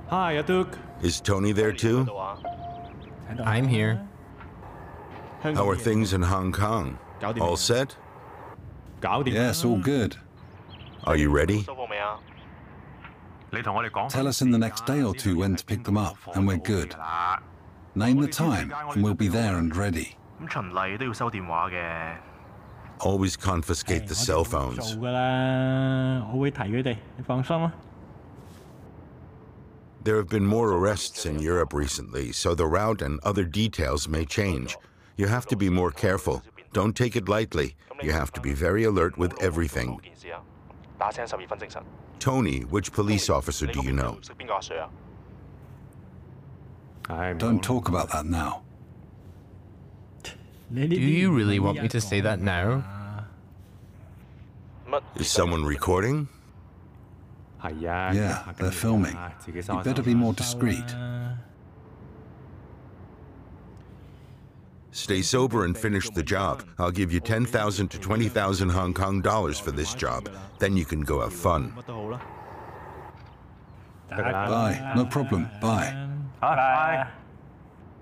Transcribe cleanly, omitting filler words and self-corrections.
Hi, Duke. Is Tony there too? I'm here. How are things in Hong Kong? All set? Yes, all good. Are you ready? Tell us in the next day or two when to pick them up, and we're good. Name the time, and we'll be there and ready. Always confiscate the cell phones. There have been more arrests in Europe recently, so the route and other details may change. You have to be more careful. Don't take it lightly. You have to be very alert with everything. Tony, which police officer do you know? Don't talk about that now. Do you really want me to say that now? Is someone recording? Yeah, they're filming. You better be more discreet. Stay sober and finish the job. I'll give you 10,000 to 20,000 Hong Kong dollars for this job. Then you can go have fun. Bye. No problem. Bye. Bye.